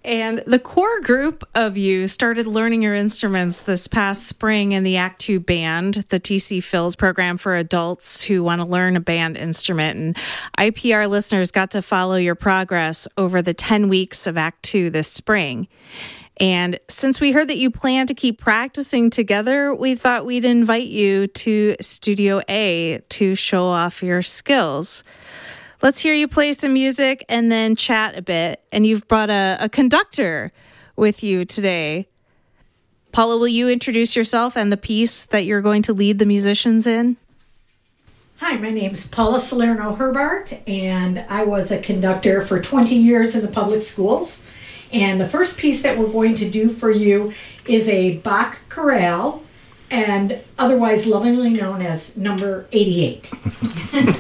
And the core group of you started learning your instruments this past spring in the Act 2 band, the TC Phils program for adults who want to learn a band instrument. And IPR listeners got to follow your progress over the 10 weeks of Act 2 this spring. And since we heard that you plan to keep practicing together, we thought we'd invite you to Studio A to show off your skills. Let's hear you play some music and then chat a bit. And you've brought a conductor with you today. Paula, will you introduce yourself and the piece that you're going to lead the musicians in? Hi, my name's Paula Salerno-Herbart, and I was a conductor for 20 years in the public schools. And the first piece that we're going to do for you is a Bach chorale, and otherwise lovingly known as number 88.